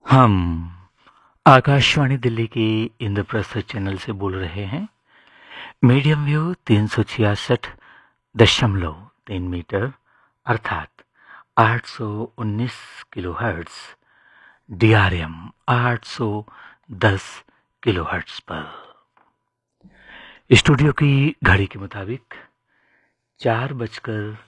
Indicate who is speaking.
Speaker 1: हम आकाशवाणी दिल्ली की इंद्रप्रस्थ चैनल से बोल रहे हैं। मीडियम वेव 366.3 मीटर अर्थात 819 किलोहर्ट्ज, DRM 810 किलोहर्ट्ज पर। स्टूडियो की घड़ी के मुताबिक 4 बजकर